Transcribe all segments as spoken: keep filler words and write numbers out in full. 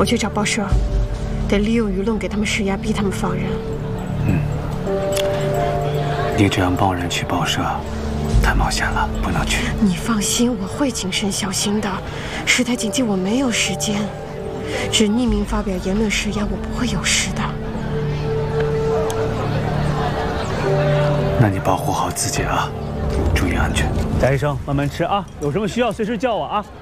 我去找报社，得利用舆论给他们施压，逼他们放人。 嗯，你这样贸然去报社，太冒险了，不能去。 你放心，我会谨慎小心的。事态紧急，我没有时间。只匿名发表言论施压，我不会有事的。 那你保护好自己啊，注意安全。 翟医生，慢慢吃啊，有什么需要随时叫我啊。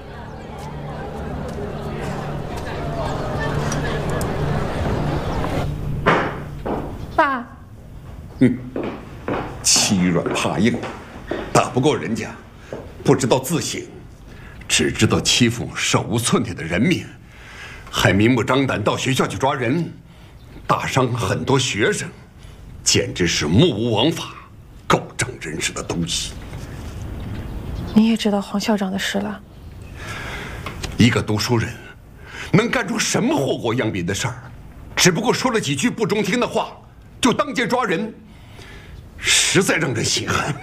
爸， 嗯，欺软怕硬，打不过人家，不知道自省，只知道欺负手无寸铁的人民，还明目张胆到学校去抓人，打伤很多学生，简直是目无王法、狗仗人势的东西。 你也知道黄校长的事了。 一个读书人，能干出什么祸国殃民的事儿？只不过说了几句不中听的话。 就当街抓人，实在让人心寒。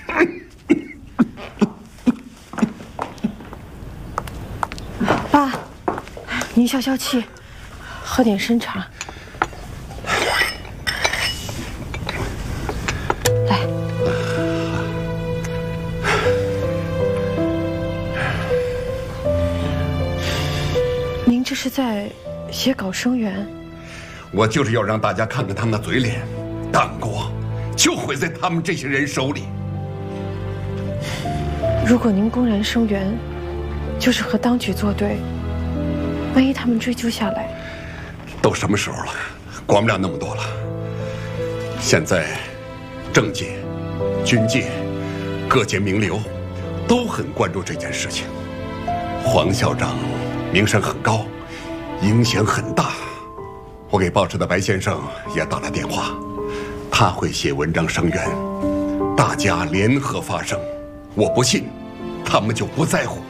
爸，您消消气，喝点参茶。来，您这是在写稿声援？ 我就是要让大家看看他们的嘴脸，党国就毁在他们这些人手里。 如果您公然声援，就是和当局作对。万一他们追究下来， 都什么时候了，管不了那么多了。现在，政界、军界、各界名流都很关注这件事情。黄校长名声很高，影响很大。 我给报社的白先生也打了电话，他会写文章声援，大家联合发声。我不信，他们就不在乎。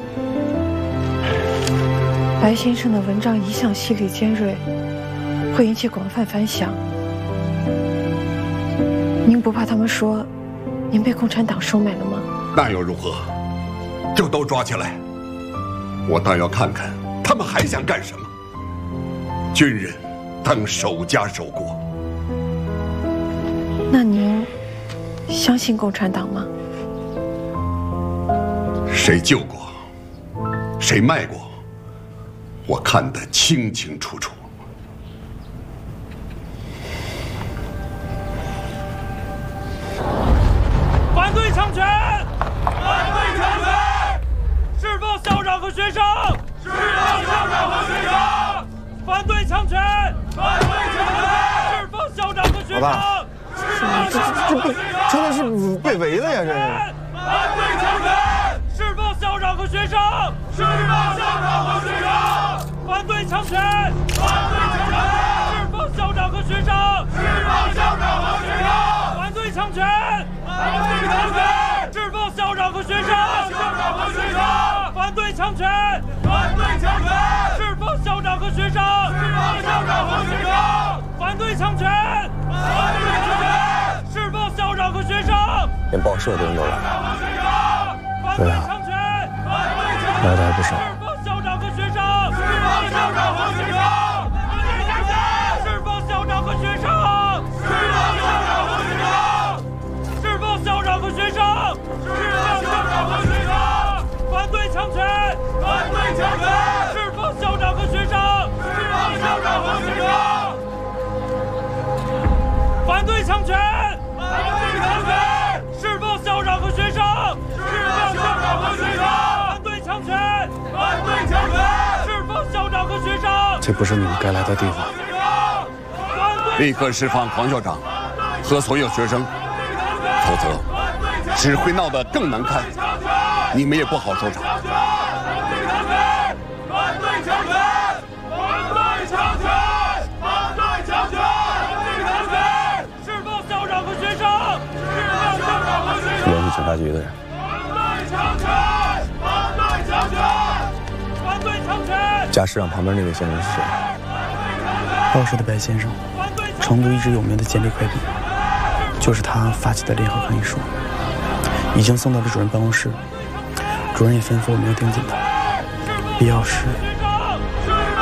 白先生的文章一向犀利尖锐，会引起广泛反响。您不怕他们说您被共产党收买了吗？ 那又如何？就都抓起来，我倒要看看他们还想干什么。军人。 当守家守国， 那您相信共产党吗？ 谁救过，谁卖过，我看得清清楚楚。 反对强权！反对强权！释放校长和学生！释放校长和学生！反对强权！ 反对强权！释放校长和学生！ 老爸，这这这被真的是你被围了呀！这是！ 反对强权！释放校长和学生！释放校长和学生！反对强权！反对强权！释放校长和学生！释放校长和学生！反对强权！反对强权！释放校长和学生！校长和学生！反对强权！反对强权！释放校长和学生！释放校长和学生！反对强权！反对强权！释放校长和学生！ 连报社的人都来了。 对啊， 来的还不少。 释放校长和学生！释放校长和学生！释放校长和学生！释放校长和学生！释放校长和学生！释放校长和学生！反对强权！反对强权！释放校长和学生！释放校长和学生！反对强权！反对强权！释放校长和学生！释放校长和学生！反对强权！反对强权！释放校长和学生！ 这不是你们该来的地方。 立刻释放黄校长和所有学生，否则只会闹得更难看，你们也不好收场。 反对强权！反对强权！反对强权！反对强权！释放校长和学生！释放校长和学生！ 联系警察局的人。 反对强权！反对强权！反对强权！ 家市让旁边那位先生是谁？ 报社的白先生，成都一直有名的简历快递，就是他发起的联合抗议书，已经送到了主任办公室，主任也吩咐我们要盯紧他，必要时